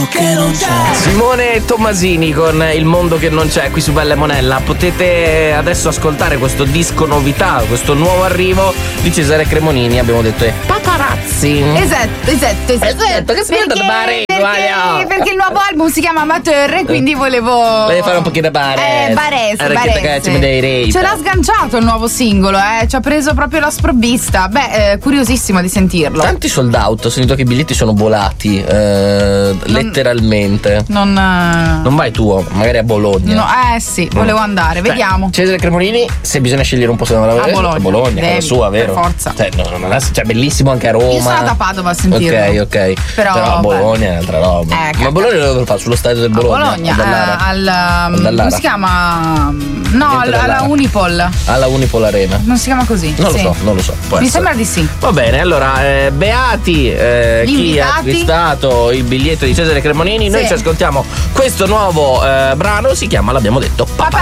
che non c'è. Simone Tommasini con Il mondo che non c'è qui su Bella e Monella. Potete adesso ascoltare questo disco novità, questo nuovo arrivo di Cesare Cremonini. Abbiamo detto è Paparazzi. Esatto, che si vede da Bari, perché il nuovo album si chiama Amateur e quindi volevo fare un pochino da Bare. Barese. Ce l'ha sganciato il nuovo singolo, ci ha preso proprio la sprovvista. Curiosissima di sentirlo. Tanti sold out, ho sentito che i biglietti sono volati, letteralmente. Non vai tu, magari a Bologna. No, sì, volevo andare, vediamo. Cesare Cremonini, se bisogna scegliere un posto dove andare a Bologna, devi, la sua, vero? Per forza. Cioè, bellissimo anche a Roma. Io sono andata a Padova a sentirlo. Ok. Però a Bologna è un'altra roba. Ma Bologna dove lo fa? Sullo stadio del Bologna? Come si chiama? No, alla Unipol. Alla Unipol Arena. Non si chiama così? Non lo so. Mi sembra di sì. Va bene, allora, beati chi ha acquistato il biglietto di Cesare Cremonini. Noi ci ascoltiamo questo nuovo brano, si chiama, l'abbiamo detto, Paparazzi.